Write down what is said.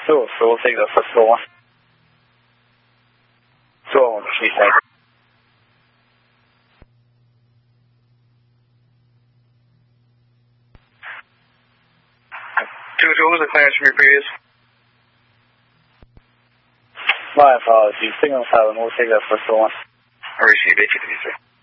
So we'll take the first one. So, she said. What was the clearance from your previous? My apologies. Signal 7, we'll take that first one. I received 853.